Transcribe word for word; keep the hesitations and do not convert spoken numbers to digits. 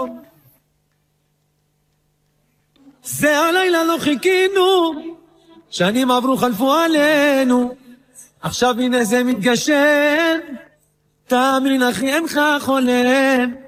זה הלילה לא חיכינו, שנים עברו חלפו עלינו, עכשיו הנה זה מתגשם, תאמין אחי אינך חולם.